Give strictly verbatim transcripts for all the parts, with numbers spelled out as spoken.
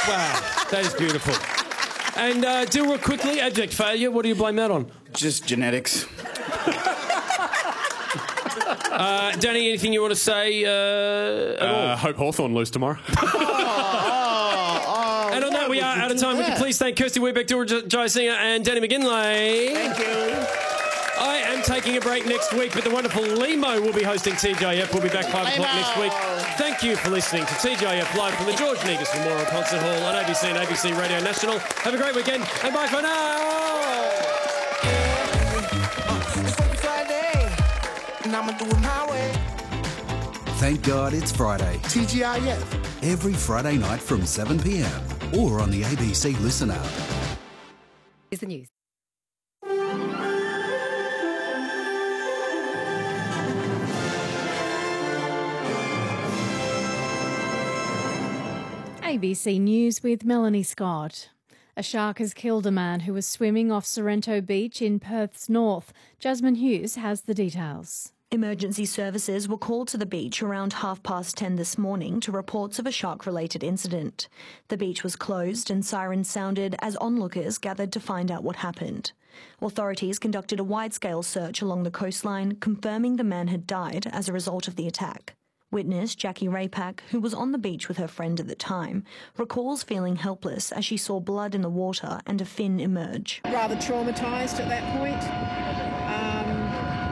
Wow, that is beautiful. And uh, do real quickly, abject failure, what do you blame that on? Just genetics. uh, Danny, anything you want to say uh, at all? Uh, hope Hawthorn lose tomorrow. And on that, we are out of time. Would you please thank Kirsty Weebeck, Dora Jai Singer and Danny McGinlay. Thank you. I am taking a break next week, but the wonderful Limo will be hosting T J F. We'll be back five o'clock next week. Thank you for listening to T J F live from the George Negus Memorial Concert Hall on A B C and A B C Radio National. Have a great weekend, and bye for now. Thank God it's Friday. T G I F. Every Friday night from seven p m or on the A B C Listen app. Is the news. A B C News with Melanie Scott. A shark has killed a man who was swimming off Sorrento Beach in Perth's north. Jasmine Hughes has the details. Emergency services were called to the beach around half past ten this morning to reports of a shark-related incident. The beach was closed and sirens sounded as onlookers gathered to find out what happened. Authorities conducted a wide-scale search along the coastline, confirming the man had died as a result of the attack. Witness Jackie Raypack, who was on the beach with her friend at the time, recalls feeling helpless as she saw blood in the water and a fin emerge. Rather traumatised at that point. Um,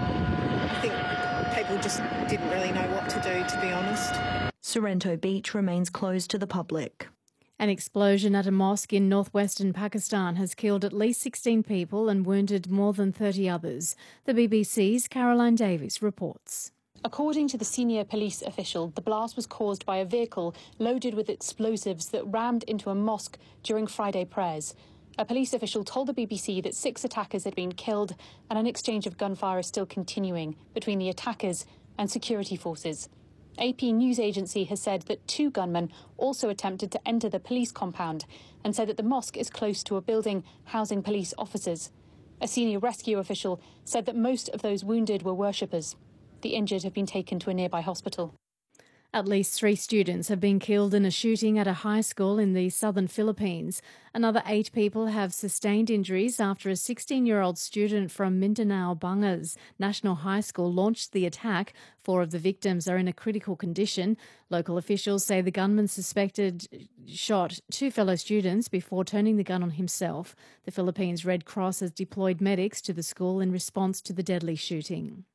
I think people just didn't really know what to do, to be honest. Sorrento Beach remains closed to the public. An explosion at a mosque in northwestern Pakistan has killed at least sixteen people and wounded more than thirty others. The B B C's Caroline Davies reports. According to the senior police official, the blast was caused by a vehicle loaded with explosives that rammed into a mosque during Friday prayers. A police official told the B B C that six attackers had been killed and an exchange of gunfire is still continuing between the attackers and security forces. A P news agency has said that two gunmen also attempted to enter the police compound and said that the mosque is close to a building housing police officers. A senior rescue official said that most of those wounded were worshippers. The injured have been taken to a nearby hospital. At least three students have been killed in a shooting at a high school in the southern Philippines. Another eight people have sustained injuries after a sixteen-year-old student from Mindanao Bangas National High School launched the attack. Four of the victims are in a critical condition. Local officials say the gunman suspected shot two fellow students before turning the gun on himself. The Philippines Red Cross has deployed medics to the school in response to the deadly shooting.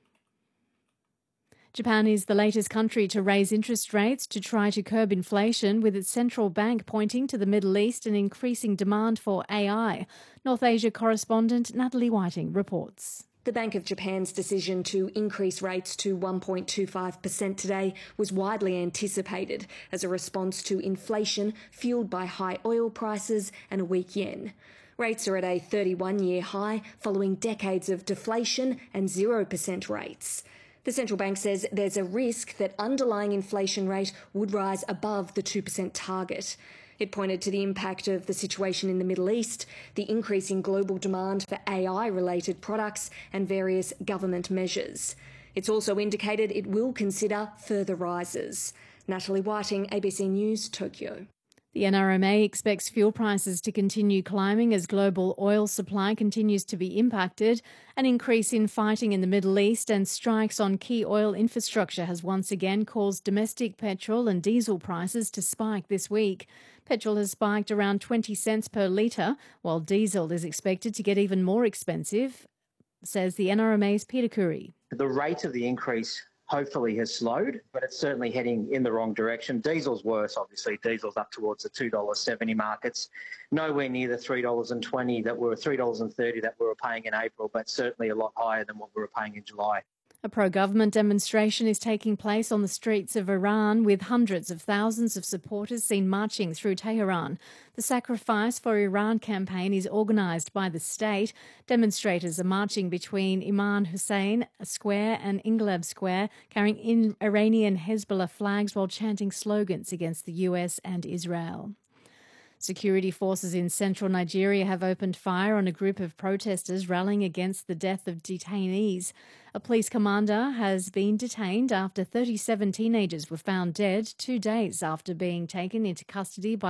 Japan is the latest country to raise interest rates to try to curb inflation, with its central bank pointing to the Middle East and increasing demand for A I. North Asia correspondent Natalie Whiting reports. The Bank of Japan's decision to increase rates to one point two five percent today was widely anticipated as a response to inflation fuelled by high oil prices and a weak yen. Rates are at a thirty-one-year high following decades of deflation and zero percent rates. The central bank says there's a risk that underlying inflation rate would rise above the two percent target. It pointed to the impact of the situation in the Middle East, the increase in global demand for A I-related products and various government measures. It's also indicated it will consider further rises. Natalie Whiting, A B C News, Tokyo. The N R M A expects fuel prices to continue climbing as global oil supply continues to be impacted. An increase in fighting in the Middle East and strikes on key oil infrastructure has once again caused domestic petrol and diesel prices to spike this week. Petrol has spiked around twenty cents per litre, while diesel is expected to get even more expensive, says the N R M A's Peter Curry. The rate of the increase hopefully has slowed, but it's certainly heading in the wrong direction. Diesel's worse, obviously. Diesel's up towards the two dollars seventy markets. Nowhere near the three dollars twenty that were three dollars thirty that we were paying in April, but certainly a lot higher than what we were paying in July. A pro-government demonstration is taking place on the streets of Iran, with hundreds of thousands of supporters seen marching through Tehran. The Sacrifice for Iran campaign is organised by the state. Demonstrators are marching between Imam Hussein Square and Inglab Square, carrying in Iranian Hezbollah flags while chanting slogans against the U S and Israel. Security forces in central Nigeria have opened fire on a group of protesters rallying against the death of detainees. A police commander has been detained after thirty-seven teenagers were found dead two days after being taken into custody by